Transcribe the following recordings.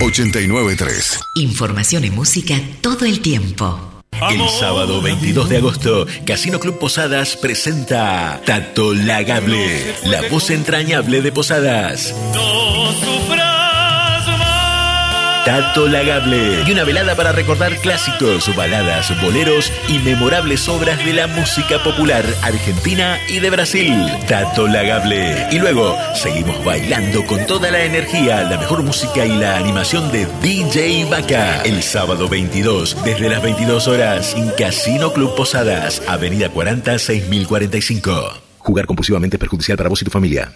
89.3. Información y música todo el tiempo. El sábado 22 de agosto, Casino Club Posadas presenta Tato Lagable, la voz entrañable de Posadas. Tato Lagable, y una velada para recordar clásicos, baladas, boleros y memorables obras de la música popular argentina y de Brasil. Tato Lagable. Y luego seguimos bailando con toda la energía, la mejor música y la animación de DJ Vaca. El sábado 22, desde las 22 horas, en Casino Club Posadas, Avenida 40, 6045. Jugar compulsivamente es perjudicial para vos y tu familia.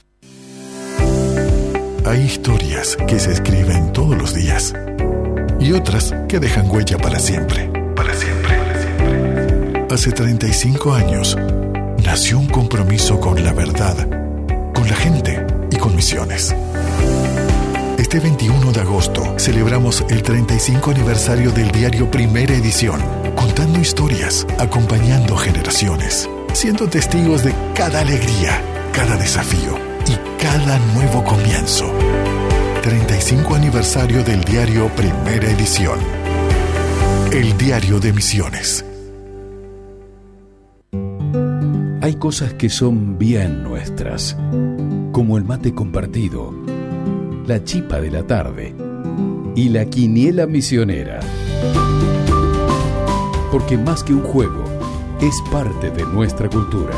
Hay historias que se escriben todos los días y otras que dejan huella para siempre. Para siempre. Hace 35 años nació un compromiso con la verdad, con la gente y con Misiones. Este 21 de agosto celebramos el 35 aniversario del diario Primera Edición, contando historias, acompañando generaciones, siendo testigos de cada alegría, cada desafío y cada nuevo comienzo. 35 aniversario del diario Primera Edición. El diario de Misiones. Hay cosas que son bien nuestras, como el mate compartido, la chipa de la tarde y la quiniela misionera. Porque más que un juego, es parte de nuestra cultura.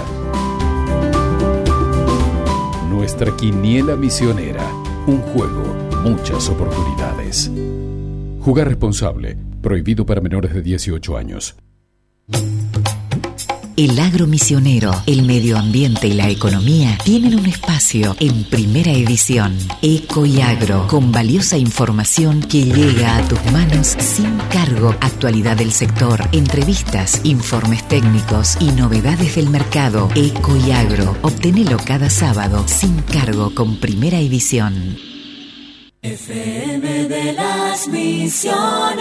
Nuestra quiniela misionera, un juego, muchas oportunidades. Jugar responsable, prohibido para menores de 18 años. El agro misionero, el medio ambiente y la economía tienen un espacio en Primera Edición. Eco y Agro, con valiosa información que llega a tus manos sin cargo. Actualidad del sector, entrevistas, informes técnicos y novedades del mercado. Eco y Agro, obtenelo cada sábado sin cargo con Primera Edición. FM de las Misiones.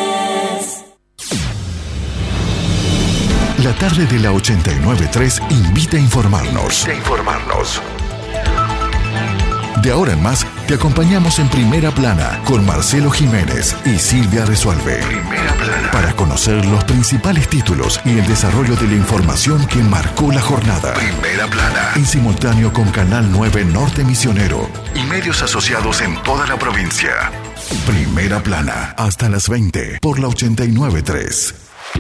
La tarde de la 89.3 invita a informarnos. De ahora en más, te acompañamos en Primera Plana con Marcelo Jiménez y Silvia Resuelve. Primera Plana. Para conocer los principales títulos y el desarrollo de la información que marcó la jornada. Primera Plana. En simultáneo con Canal 9 Norte Misionero y medios asociados en toda la provincia. Primera Plana. Hasta las 20 por la 89.3.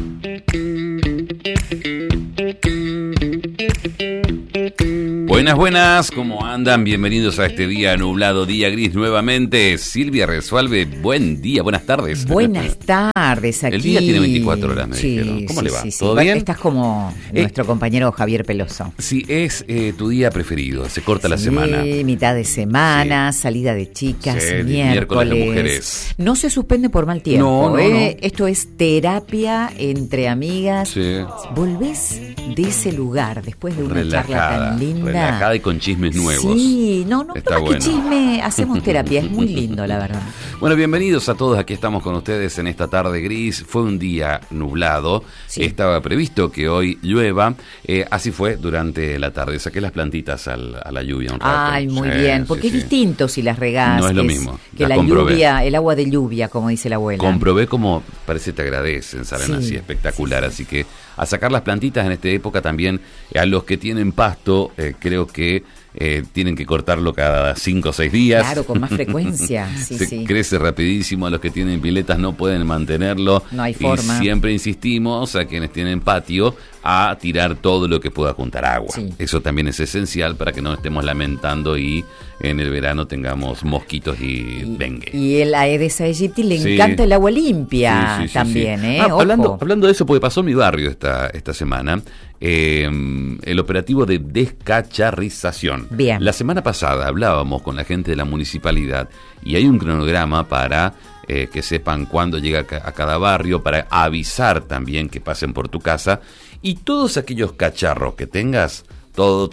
Buenas, ¿cómo andan? Bienvenidos a este día nublado, día gris nuevamente. Silvia Resuelve, buen día, buenas tardes. Buenas tardes, aquí. El día tiene 24 horas, me dijeron. ¿Cómo le va? ¿Todo bien? Estás como nuestro compañero Javier Peloso. Sí, es tu día preferido, se corta la semana. Sí, mitad de semana, salida de chicas, miércoles de mujeres. No se suspende por mal tiempo, No. Esto es terapia entre amigas. Sí. Volvés de ese lugar después de una Relajada, charla tan linda. Relajada y con chismes nuevos. Sí, no, está más bueno. que chisme, hacemos terapia, es muy lindo, la verdad. Bueno, bienvenidos a todos, aquí estamos con ustedes en esta tarde gris. Fue un día nublado, sí. Estaba previsto que hoy llueva, así fue durante la tarde. Saqué las plantitas a la lluvia un rato. Ay, muy bien, porque es distinto si las regás. No es lo mismo. Que la lluvia, el agua de lluvia, como dice la abuela. Comprobé cómo parece te agradecen, salen así espectacular, así que a sacar las plantitas en esta época también, a los que tienen pasto, creo que tienen que cortarlo cada 5 o 6 días. Claro, con más frecuencia. Sí. Crece rapidísimo, a los que tienen piletas no pueden mantenerlo. No hay forma. Y siempre insistimos a quienes tienen patio a tirar todo lo que pueda juntar agua. Sí. Eso también es esencial para que no estemos lamentando y en el verano tengamos mosquitos y dengue. Y el Aedes aegypti le encanta el agua limpia también, ¿eh? Hablando de eso, porque pasó en mi barrio esta semana, el operativo de descacharrización. Bien. La semana pasada hablábamos con la gente de la municipalidad y hay un cronograma para que sepan cuándo llega a cada barrio, para avisar también que pasen por tu casa, y todos aquellos cacharros que tengas, todo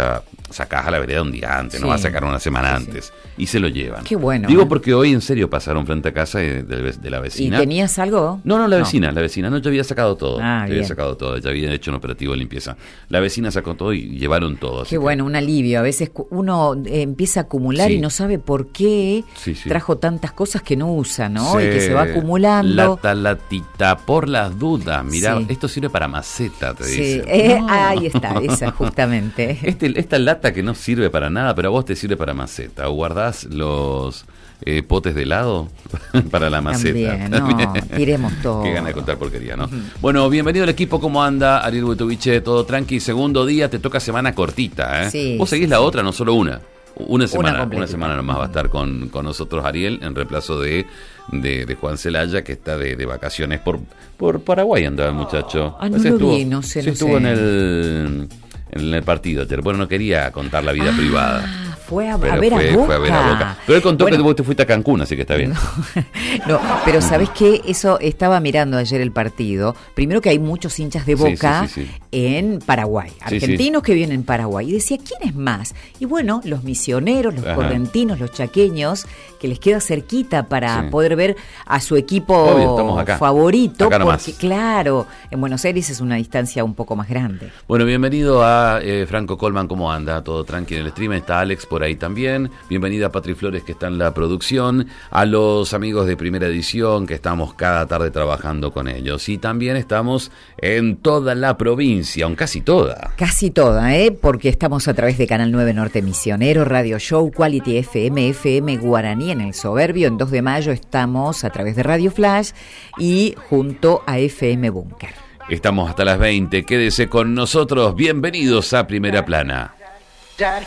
sacás a la vereda un día antes, no vas a sacar una semana antes. Y se lo llevan. Qué bueno. Digo porque hoy en serio pasaron frente a casa de la vecina. ¿Y tenías algo? No, la vecina. No, yo había sacado todo. Ah, había sacado todo, ya había hecho un operativo de limpieza. La vecina sacó todo y llevaron todo. Qué bueno, un alivio. A veces uno empieza a acumular y no sabe por qué trajo tantas cosas que no usa, ¿no? Y que se va acumulando. Latita, por las dudas. Mirá, esto sirve para maceta, te dice. Ahí está, esa justamente. Esta lata que no sirve para nada, pero a vos te sirve para maceta. Guardás los potes de helado para la maceta. También. Tiremos todo. Qué gana de contar porquería, ¿no? Bueno, bienvenido al equipo. ¿Cómo anda? Ariel Buetoviche, todo tranqui. Segundo día, te toca semana cortita, ¿eh? Sí, vos seguís la otra, no solo una. Una semana nomás va a estar con nosotros Ariel, en reemplazo de Juan Celaya, que está de vacaciones por Paraguay, andaba el muchacho. No lo vi, no sé. Estuvo en el partido ayer. Bueno, no quería contar la vida privada. Fue a ver a Boca. Pero él contó que vos te fuiste a Cancún, así que está bien. No, pero ¿sabés qué? Eso estaba mirando ayer el partido. Primero que hay muchos hinchas de Boca en Paraguay. Argentinos que vienen en Paraguay. Y decía, ¿quién es más? Y bueno, los misioneros, los correntinos, los chaqueños, que les queda cerquita para poder ver a su equipo favorito. Acá porque, claro, en Buenos Aires es una distancia un poco más grande. Bueno, bienvenido a Franco Colman. ¿Cómo anda? Todo tranquilo en el stream. Está Alex por ahí también. Bienvenida a Patri Flores, que está en la producción, a los amigos de Primera Edición, que estamos cada tarde trabajando con ellos, y también estamos en toda la provincia, aun casi toda, porque estamos a través de Canal 9 Norte Misionero, Radio Show, Quality FM, FM Guaraní en El Soberbio. En 2 de mayo estamos a través de Radio Flash y junto a FM Búnker. Estamos hasta las 20, quédese con nosotros, bienvenidos a Primera Plana.